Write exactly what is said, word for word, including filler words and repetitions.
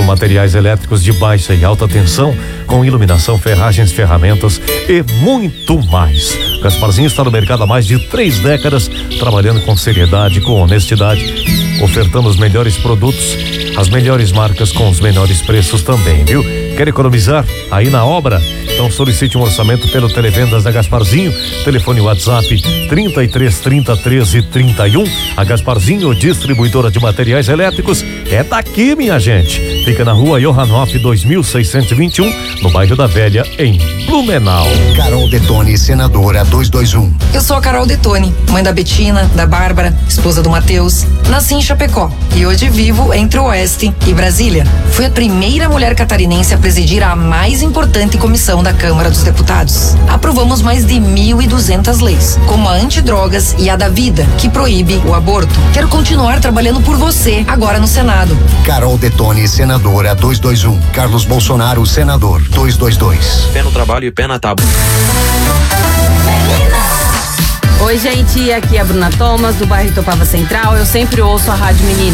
materiais elétricos de baixa e alta tensão, com iluminação, ferragens, ferramentas e muito mais. Gasparzinho está no mercado há mais de três décadas, trabalhando com seriedade, com honestidade, ofertando os melhores produtos, as melhores marcas com os menores preços também, viu? Quer economizar aí na obra? Então solicite um orçamento pelo Televendas da Gasparzinho, telefone WhatsApp trinta e três, trinta, treze, trinta e um. A Gasparzinho, distribuidora de materiais elétricos, é daqui, minha gente. Fica na rua Johann Hoff dois mil seiscentos e vinte e um, no bairro da Velha, em Blumenau. Carol Detoni, senadora duzentos e vinte e um. Eu sou a Carol Detoni, mãe da Betina, da Bárbara, esposa do Matheus. Nasci em Chapecó e hoje vivo entre o Oeste e Brasília. Fui a primeira mulher catarinense a presidir a mais importante comissão da Câmara dos Deputados. Aprovamos mais de mil e duzentas leis, como a antidrogas e a da vida, que proíbe o aborto. Quero continuar trabalhando por você, agora no Senado. Carol Detoni, senadora duzentos e vinte e um. Carlos Bolsonaro, senador duzentos e vinte e dois. Pé no trabalho e pé na tábua. Oi, gente, aqui é a Bruna Thomas, do bairro Itopava Central. Eu sempre ouço a Rádio Menina.